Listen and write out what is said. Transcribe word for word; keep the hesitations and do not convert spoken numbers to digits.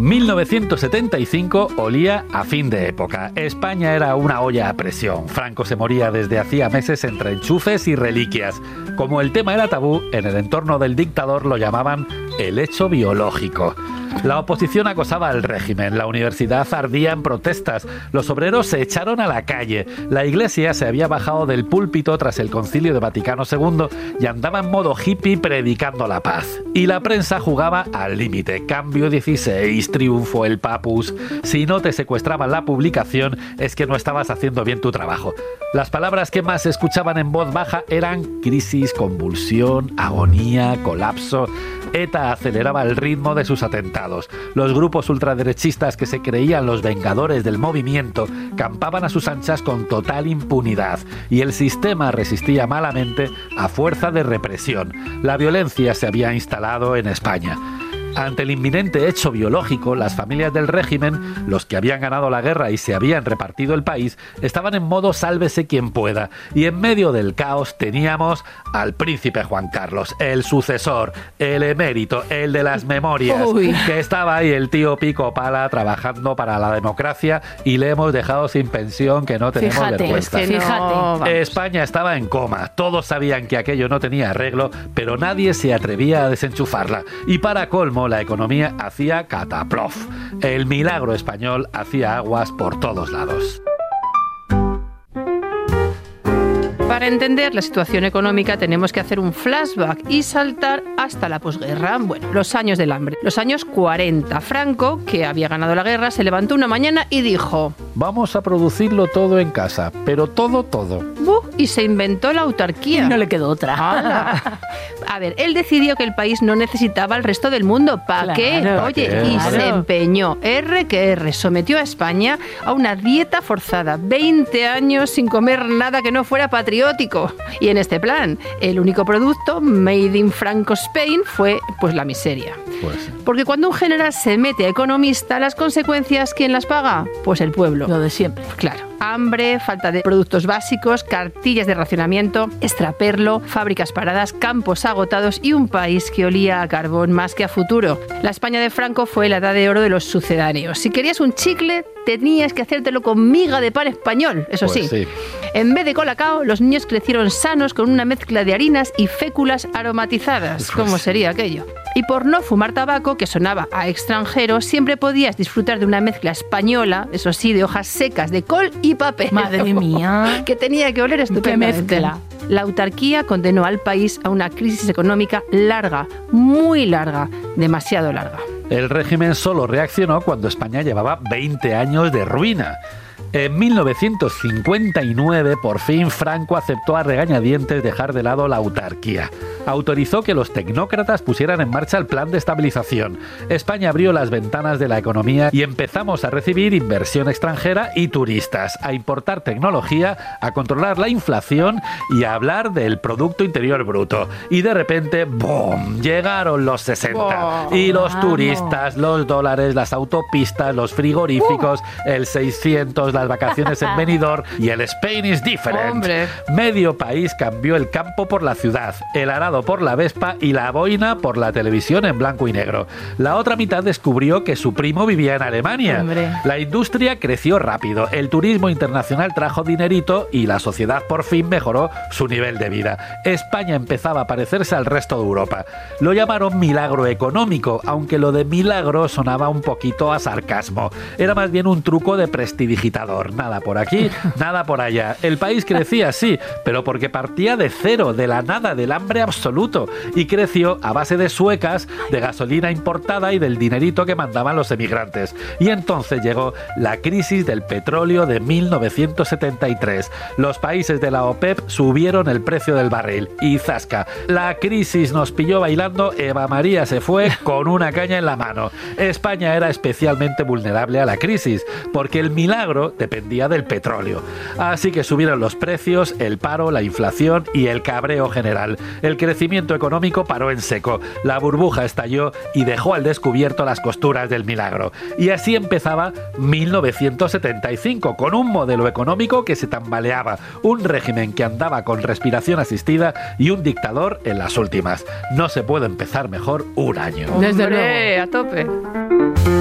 mil novecientos setenta y cinco olía a fin de época. España era una olla a presión. Franco se moría desde hacía meses entre enchufes y reliquias. Como el tema era tabú, en el entorno del dictador lo llamaban el hecho biológico. La oposición acosaba al régimen, la universidad ardía en protestas, los obreros se echaron a la calle, la iglesia se había bajado del púlpito tras el Concilio de Vaticano segundo y andaba en modo hippie predicando la paz. Y la prensa jugaba al límite, cambio dieciséis, triunfo el papus. Si no te secuestraban la publicación es que no estabas haciendo bien tu trabajo. Las palabras que más se escuchaban en voz baja eran crisis, convulsión, agonía, colapso. ETA aceleraba el ritmo de sus atentados. Los grupos ultraderechistas que se creían los vengadores del movimiento campaban a sus anchas con total impunidad y el sistema resistía malamente a fuerza de represión. La violencia se había instalado en España. Ante el inminente hecho biológico, las familias del régimen, los que habían ganado la guerra y se habían repartido el país, estaban en modo sálvese quien pueda. Y en medio del caos teníamos al príncipe Juan Carlos, el sucesor, el emérito, el de las memorias, Uy. que estaba ahí el tío Pico Pala trabajando para la democracia y le hemos dejado sin pensión, que no tenemos fíjate, vergüenza. Es que no, fíjate. España estaba en coma, todos sabían que aquello no tenía arreglo, pero nadie se atrevía a desenchufarla. Y para colmo, la economía hacía cataplof. El milagro español hacía aguas por todos lados. Para entender la situación económica tenemos que hacer un flashback y saltar hasta la posguerra. Bueno, los años del hambre. Los años cuarenta. Franco, que había ganado la guerra, se levantó una mañana y dijo: vamos a producirlo todo en casa, pero todo, todo. ¡Buh! Y se inventó la autarquía. No le quedó otra. ¡Hala! A ver, él decidió que el país no necesitaba al resto del mundo. ¿Para claro, qué? Oye, claro. y se empeñó. R que R. Sometió a España a una dieta forzada. veinte años sin comer nada que no fuera patriótico. Y en este plan, el único producto made in Franco Spain fue pues la miseria. Pues sí. Porque cuando un general se mete a economista, las consecuencias, ¿quién las paga? Pues el pueblo. Lo de siempre. Claro. Hambre, falta de productos básicos, cartillas de racionamiento, extraperlo, fábricas paradas, campos agotados y un país que olía a carbón más que a futuro. La España de Franco fue la edad de oro de los sucedáneos. Si querías un chicle, tenías que hacértelo con miga de pan español, eso Pues sí. sí. En vez de colacao, los niños crecieron sanos con una mezcla de harinas y féculas aromatizadas. ¿Cómo sería aquello? Y por no fumar tabaco, que sonaba a extranjero, siempre podías disfrutar de una mezcla española, eso sí, de hojas secas de col y papel. Madre mía. Que tenía que oler estupendamente. ¡Qué mezcla! La autarquía condenó al país a una crisis económica larga, muy larga, demasiado larga. El régimen solo reaccionó cuando España llevaba veinte años de ruina. En mil novecientos cincuenta y nueve, por fin, Franco aceptó a regañadientes dejar de lado la autarquía. Autorizó que los tecnócratas pusieran en marcha el plan de estabilización. España abrió las ventanas de la economía y empezamos a recibir inversión extranjera y turistas, a importar tecnología, a controlar la inflación y a hablar del Producto Interior Bruto. Y de repente, ¡boom!, llegaron los sesenta. Wow, y los vamos. turistas, los dólares, las autopistas, los frigoríficos, uh. el seiscientos, las vacaciones en Benidorm y el Spain is different. Hombre. Medio país cambió el campo por la ciudad, el arado por la Vespa y la boina por la televisión en blanco y negro. La otra mitad descubrió que su primo vivía en Alemania. Hombre. La industria creció rápido, el turismo internacional trajo dinerito y la sociedad por fin mejoró su nivel de vida. España empezaba a parecerse al resto de Europa. Lo llamaron milagro económico, aunque lo de milagro sonaba un poquito a sarcasmo. Era más bien un truco de prestidigitador. Nada por aquí, nada por allá. El país crecía, sí, pero porque partía de cero, de la nada, del hambre absoluto. absoluto y creció a base de suecas, de gasolina importada y del dinerito que mandaban los emigrantes. Y entonces llegó la crisis del petróleo de mil novecientos setenta y tres. Los países de la OPEP subieron el precio del barril y zasca. La crisis nos pilló bailando, Eva María se fue con una caña en la mano. España era especialmente vulnerable a la crisis porque el milagro dependía del petróleo. Así que subieron los precios, el paro, la inflación y el cabreo general. El crecimiento económico paró en seco, la burbuja estalló y dejó al descubierto las costuras del milagro. Y así empezaba mil novecientos setenta y cinco, con un modelo económico que se tambaleaba, un régimen que andaba con respiración asistida y un dictador en las últimas. No se puede empezar mejor un año. Desde luego, a tope.